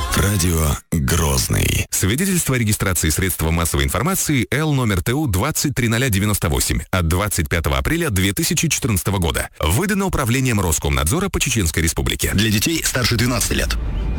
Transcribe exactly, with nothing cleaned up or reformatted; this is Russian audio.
Радио Грозный. Свидетельство о регистрации средства массовой информации Л номер ТУ двадцать три ноль девяносто восемь от двадцать пятого апреля две тысячи четырнадцатого года. Выдано Управлением Роскомнадзора по Чеченской Республике. Для детей старше двенадцати лет.